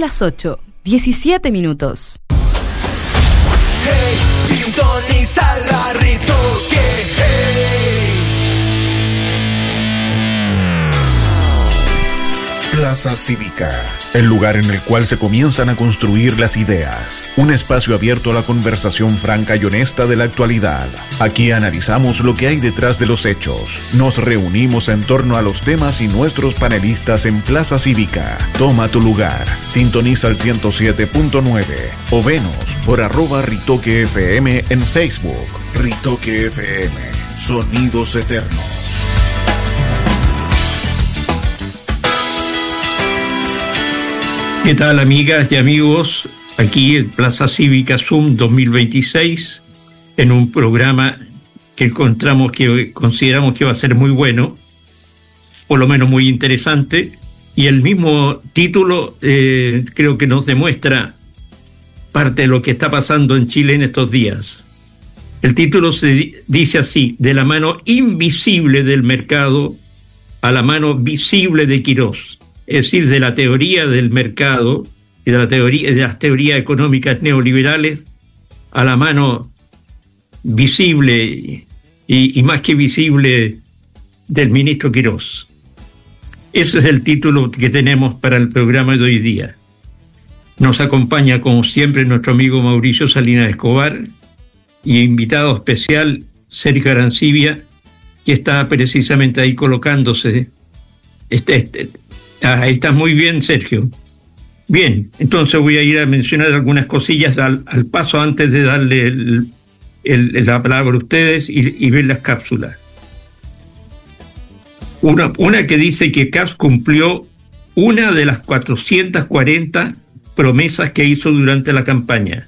las 8, 17 minutos. Hey, sintoniza la Ritoque. Plaza Cívica, el lugar en el cual se comienzan a construir las ideas. Un espacio abierto a la conversación franca y honesta de la actualidad. Aquí analizamos lo que hay detrás de los hechos. Nos reunimos en torno a los temas y nuestros panelistas en Plaza Cívica. Toma tu lugar. Sintoniza el 107.9 o venos por @RitoqueFM en Facebook. Ritoque FM, sonidos eternos. ¿Qué tal, amigas y amigos? Aquí en Plaza Cívica Zoom 2026, en un programa que consideramos que va a ser muy bueno, por lo menos muy interesante, y el mismo título creo que nos demuestra parte de lo que está pasando en Chile en estos días. El título se dice así: de la mano invisible del mercado a la mano visible de Quirós. Es decir, de la teoría del mercado y de las teorías económicas neoliberales a la mano visible y más que visible del ministro Quirós. Ese es el título que tenemos para el programa de hoy día. Nos acompaña, como siempre, nuestro amigo Mauricio Salinas Escobar y invitado especial Sergio Arancibia, que está precisamente ahí colocándose. Ahí está muy bien, Sergio. Bien, entonces voy a ir a mencionar algunas cosillas al paso antes de darle la palabra a ustedes y ver las cápsulas. Una que dice que CAS cumplió una de las 440 promesas que hizo durante la campaña.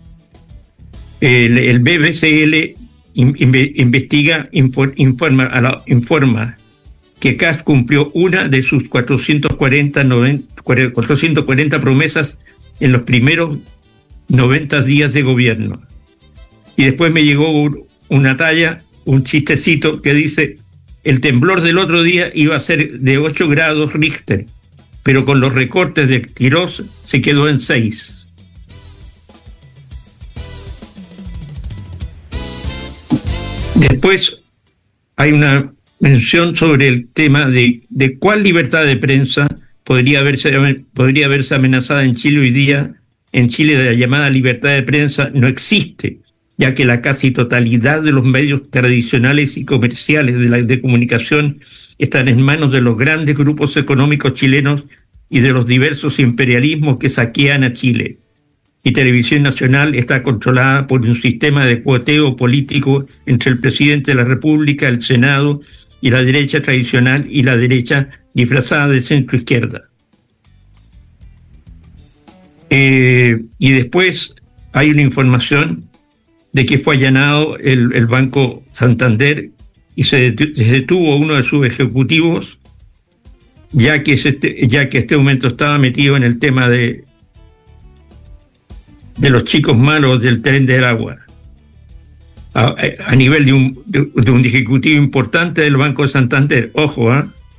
El BBCL informa que CAS cumplió una de sus 440 promesas en los primeros 90 días de gobierno. Y después me llegó un chistecito que dice: el temblor del otro día iba a ser de 8 grados Richter, pero con los recortes de Quirós se quedó en 6. Después hay una mención sobre el tema de cuál libertad de prensa podría verse amenazada en Chile hoy día. En Chile la llamada libertad de prensa no existe, ya que la casi totalidad de los medios tradicionales y comerciales de comunicación están en manos de los grandes grupos económicos chilenos y de los diversos imperialismos que saquean a Chile. Y Televisión Nacional está controlada por un sistema de cuoteo político entre el presidente de la República, el Senado y la derecha tradicional y la derecha disfrazada de centro-izquierda. Y después hay una información de que fue allanado el Banco Santander y se detuvo uno de sus ejecutivos, ya que este momento estaba metido en el tema de los chicos malos del Tren del Agua, a nivel de un ejecutivo importante del Banco de Santander. Ojo,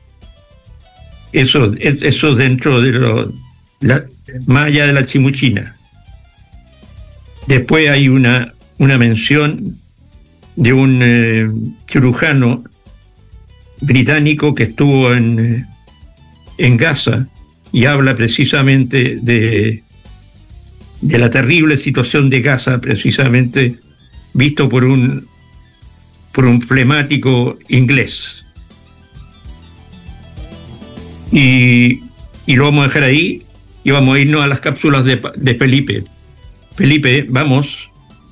eso dentro de más allá de la chimuchina. Después hay una mención de un cirujano británico que estuvo en Gaza y habla precisamente de la terrible situación de Gaza, precisamente visto por un flemático inglés. Y lo vamos a dejar ahí y vamos a irnos a las cápsulas de Felipe. Felipe, vamos.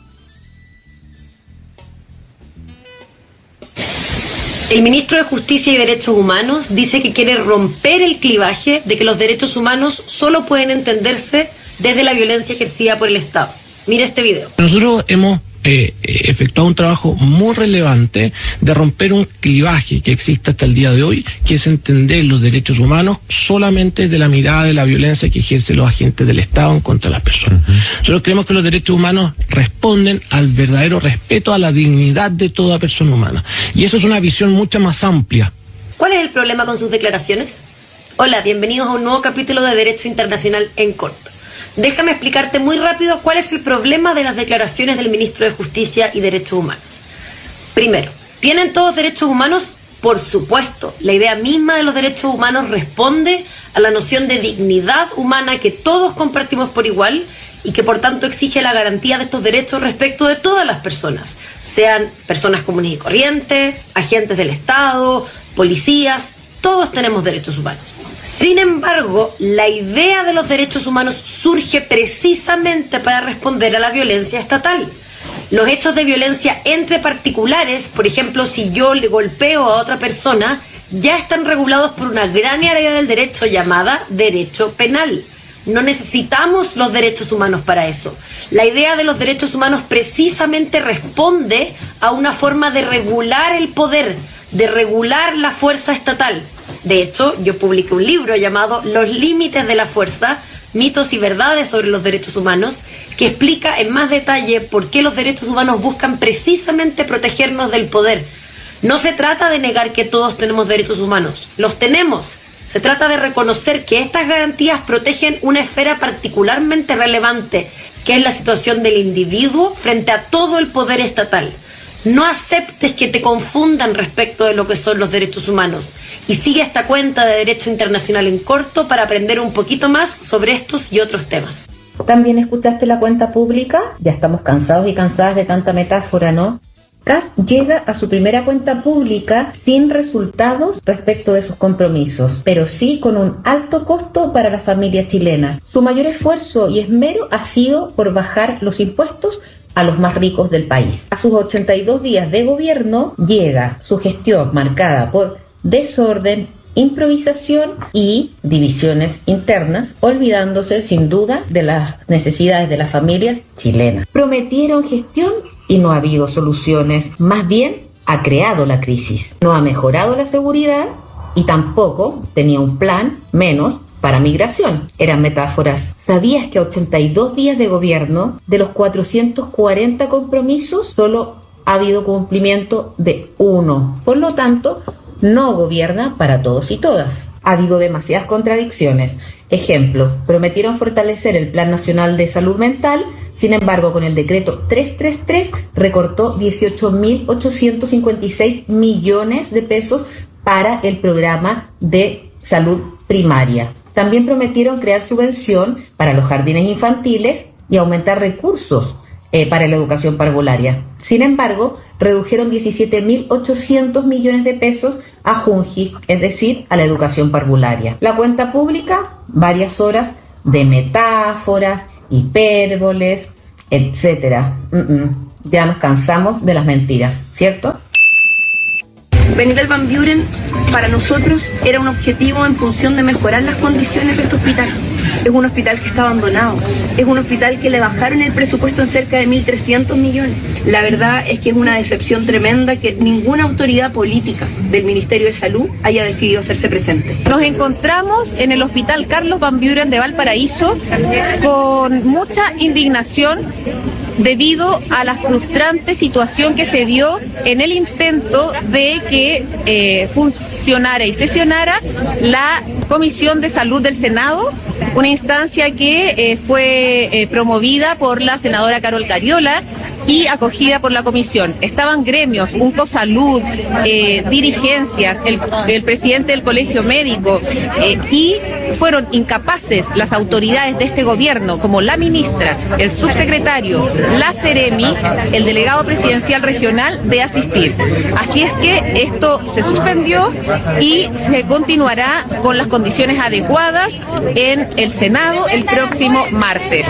El ministro de Justicia y Derechos Humanos dice que quiere romper el clivaje de que los derechos humanos solo pueden entenderse desde la violencia ejercida por el Estado. Mira este video. Nosotros hemos efectuado un trabajo muy relevante de romper un clivaje que existe hasta el día de hoy, que es entender los derechos humanos solamente desde la mirada de la violencia que ejercen los agentes del Estado en contra de las personas. Nosotros creemos que los derechos humanos responden al verdadero respeto a la dignidad de toda persona humana. Y eso es una visión mucho más amplia. ¿Cuál es el problema con sus declaraciones? Hola, bienvenidos a un nuevo capítulo de Derecho Internacional en corto. Déjame explicarte muy rápido cuál es el problema de las declaraciones del ministro de Justicia y Derechos Humanos. Primero, ¿tienen todos derechos humanos? Por supuesto, la idea misma de los derechos humanos responde a la noción de dignidad humana que todos compartimos por igual y que por tanto exige la garantía de estos derechos respecto de todas las personas, sean personas comunes y corrientes, agentes del Estado, policías, todos tenemos derechos humanos. Sin embargo, la idea de los derechos humanos surge precisamente para responder a la violencia estatal. Los hechos de violencia entre particulares, por ejemplo, si yo le golpeo a otra persona, ya están regulados por una gran área del derecho llamada derecho penal. No necesitamos los derechos humanos para eso. La idea de los derechos humanos precisamente responde a una forma de regular el poder, de regular la fuerza estatal. De hecho, yo publiqué un libro llamado Los límites de la fuerza, mitos y verdades sobre los derechos humanos, que explica en más detalle por qué los derechos humanos buscan precisamente protegernos del poder. No se trata de negar que todos tenemos derechos humanos, los tenemos. Se trata de reconocer que estas garantías protegen una esfera particularmente relevante, que es la situación del individuo frente a todo el poder estatal. No aceptes que te confundan respecto de lo que son los derechos humanos y sigue esta cuenta de Derecho Internacional en corto para aprender un poquito más sobre estos y otros temas. ¿También escuchaste la cuenta pública? Ya estamos cansados y cansadas de tanta metáfora, ¿no? Kast llega a su primera cuenta pública sin resultados respecto de sus compromisos, pero sí con un alto costo para las familias chilenas. Su mayor esfuerzo y esmero ha sido por bajar los impuestos a los más ricos del país. A sus 82 días de gobierno llega su gestión marcada por desorden, improvisación y divisiones internas, olvidándose sin duda de las necesidades de las familias chilenas. Prometieron gestión y no ha habido soluciones, más bien ha creado la crisis. No ha mejorado la seguridad y tampoco tenía un plan, menos para migración. Eran metáforas. ¿Sabías que a 82 días de gobierno, de los 440 compromisos, solo ha habido cumplimiento de 1? Por lo tanto, no gobierna para todos y todas. Ha habido demasiadas contradicciones. Ejemplo, prometieron fortalecer el Plan Nacional de Salud Mental, sin embargo, con el decreto 333 recortó 18.856 millones de pesos para el programa de salud primaria. También prometieron crear subvención para los jardines infantiles y aumentar recursos para la educación parvularia. Sin embargo, redujeron 17.800 millones de pesos a Junji, es decir, a la educación parvularia. La cuenta pública, varias horas de metáforas, hipérboles, etc. Ya nos cansamos de las mentiras, ¿cierto? Venir al Van Buren para nosotros era un objetivo en función de mejorar las condiciones de este hospital. Es un hospital que está abandonado, es un hospital que le bajaron el presupuesto en cerca de 1.300 millones. La verdad es que es una decepción tremenda que ninguna autoridad política del Ministerio de Salud haya decidido hacerse presente. Nos encontramos en el Hospital Carlos Van Buren de Valparaíso con mucha indignación debido a la frustrante situación que se dio en el intento de que funcionara y sesionara la Comisión de Salud del Senado, una instancia que fue promovida por la senadora Carol Cariola y acogida por la comisión. Estaban gremios, Uncosalud, dirigencias, el presidente del colegio médico, y fueron incapaces las autoridades de este gobierno, como la ministra, el subsecretario, la Seremi, el delegado presidencial regional, de asistir. Así es que esto se suspendió y se continuará con las condiciones adecuadas en el Senado el próximo martes.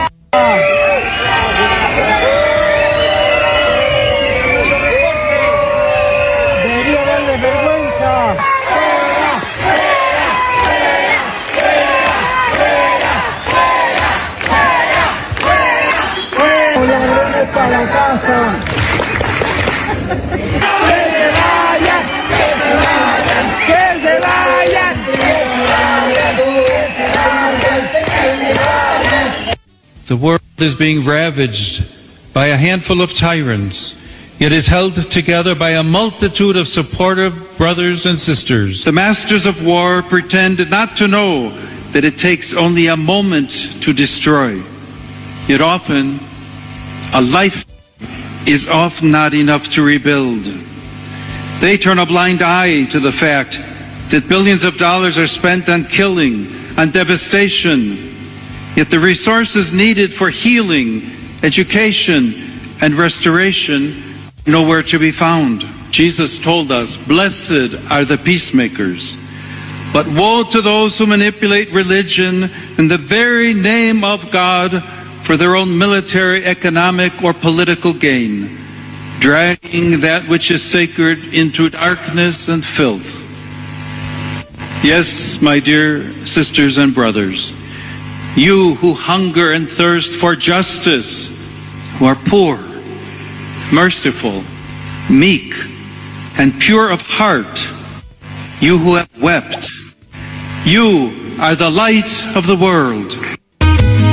The world is being ravaged by a handful of tyrants yet is held together by a multitude of supportive brothers and sisters. The masters of war pretend not to know that it takes only a moment to destroy. Yet often, a life is often not enough to rebuild. They turn a blind eye to the fact that billions of dollars are spent on killing, on devastation, yet the resources needed for healing, education, and restoration are nowhere to be found. Jesus told us, "Blessed are the peacemakers." But woe to those who manipulate religion in the very name of God for their own military, economic, or political gain, dragging that which is sacred into darkness and filth. Yes, my dear sisters and brothers, you who hunger and thirst for justice, who are poor, merciful, meek, and pure of heart, you who have wept, you are the light of the world.